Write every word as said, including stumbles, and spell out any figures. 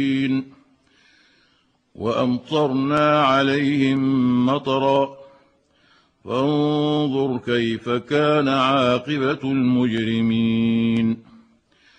وأمطرنا عليهم مطرا فانظر كيف كان عاقبة المجرمين.